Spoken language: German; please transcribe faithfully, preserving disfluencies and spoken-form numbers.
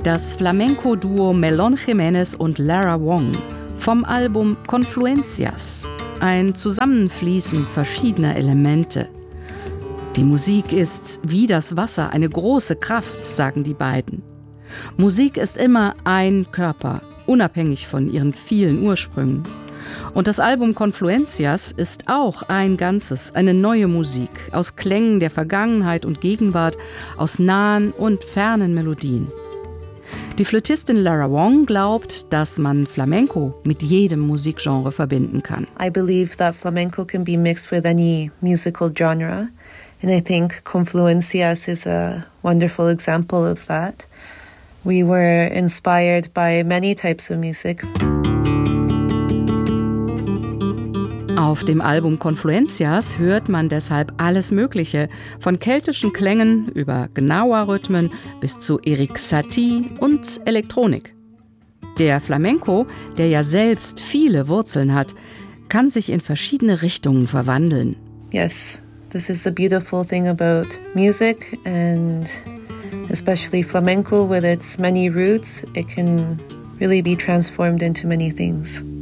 Das Flamenco-Duo Melon Jiménez und Lara Wong vom Album Confluencias, ein Zusammenfließen verschiedener Elemente. Die Musik ist wie das Wasser, eine große Kraft, sagen die beiden. Musik ist immer ein Körper, unabhängig von ihren vielen Ursprüngen. Und das Album Confluencias ist auch ein Ganzes, eine neue Musik, aus Klängen der Vergangenheit und Gegenwart, aus nahen und fernen Melodien. Die Flötistin Lara Wong glaubt, dass man Flamenco mit jedem Musikgenre verbinden kann. I believe that flamenco can be mixed with any musical genre, and I think Confluencias is a wonderful example of that. We were inspired by many types of music. Auf dem Album Confluencias hört man deshalb alles Mögliche, von keltischen Klängen über Gnawa-Rhythmen bis zu Erik Satie und Elektronik. Der Flamenco, der ja selbst viele Wurzeln hat, kann sich in verschiedene Richtungen verwandeln. Yes, this is the beautiful thing about music, and especially flamenco with its many roots, it can really be transformed into many things.